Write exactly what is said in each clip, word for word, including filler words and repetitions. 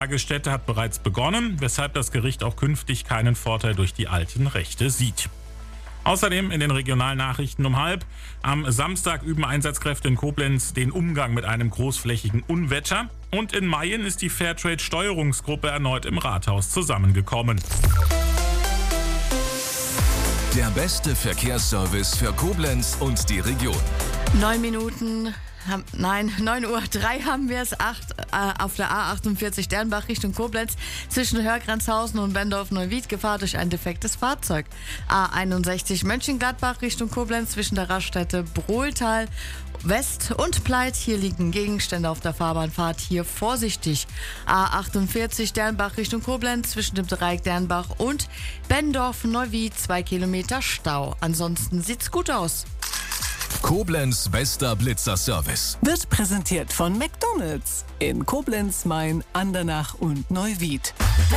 Tagesstätte hat bereits begonnen, weshalb das Gericht auch künftig keinen Vorteil durch die alten Rechte sieht. Außerdem in den Regionalnachrichten um halb. Am Samstag üben Einsatzkräfte in Koblenz den Umgang mit einem großflächigen Unwetter. Und in Mayen ist die Fairtrade-Steuerungsgruppe erneut im Rathaus zusammengekommen. Der beste Verkehrsservice für Koblenz und die Region. Neun Minuten, haben, nein, neun Uhr drei haben wir es, acht äh, auf der A achtundvierzig Sternbach Richtung Koblenz zwischen Hörgrenzhausen und Bendorf-Neuwied Gefahr durch ein defektes Fahrzeug. A einundsechzig Mönchengladbach Richtung Koblenz zwischen der Raststätte Brohltal West und Pleit. Hier liegen Gegenstände auf der Fahrbahnfahrt, hier vorsichtig. A achtundvierzig Sternbach Richtung Koblenz zwischen dem Dreieck Dernbach und Bendorf-Neuwied zwei Kilometer Stau. Ansonsten sieht's gut aus. Koblenz bester Blitzerservice wird präsentiert von McDonald's in Koblenz, Main, Andernach und Neuwied.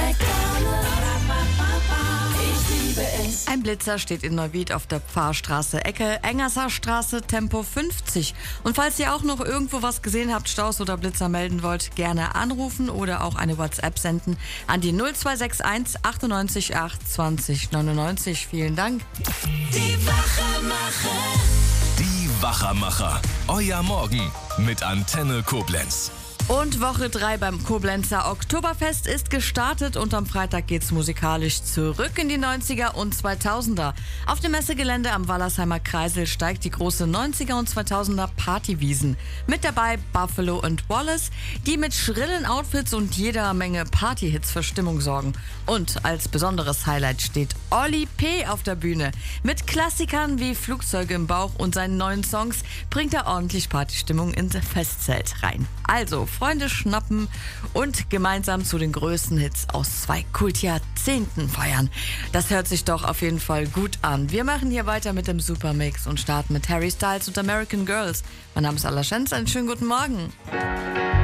Ein Blitzer steht in Neuwied auf der Pfarrstraße, Ecke Engerser Straße, Tempo fünfzig. Und falls ihr auch noch irgendwo was gesehen habt, Staus oder Blitzer melden wollt, gerne anrufen oder auch eine WhatsApp senden an die null zwei sechs eins achtundneunzig acht zwanzig neunundneunzig. Vielen Dank. Die Wachermacher. Die Wachermacher. Euer Morgen mit Antenne Koblenz. Und Woche drei beim Koblenzer Oktoberfest ist gestartet und am Freitag geht's musikalisch zurück in die neunziger und zweitausender. Auf dem Messegelände am Wallersheimer Kreisel steigt die große neunziger und zweitausender Partywiesen. Mit dabei Buffalo und Wallace, die mit schrillen Outfits und jeder Menge Partyhits für Stimmung sorgen. Und als besonderes Highlight steht Olli P. auf der Bühne. Mit Klassikern wie Flugzeuge im Bauch und seinen neuen Songs bringt er ordentlich Partystimmung ins Festzelt rein. Also Freunde schnappen und gemeinsam zu den größten Hits aus zwei Kultjahrzehnten feiern. Das hört sich doch auf jeden Fall gut an. Wir machen hier weiter mit dem Supermix und starten mit Harry Styles und American Girls. Mein Name ist Alla Schenz, einen schönen guten Morgen.